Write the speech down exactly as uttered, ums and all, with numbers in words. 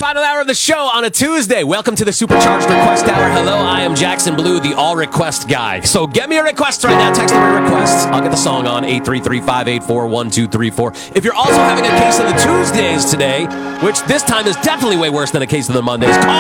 Final hour of the show on a Tuesday. Welcome to the Supercharged Request Hour. Hello, I am Jackson Blue, the all-request guy. So get me a request right now. Text the word requests. I'll get the song on eight three three, five eight four, one two three four. If you're also having a case of the Tuesdays today, which this time is definitely way worse than a case of the Mondays, call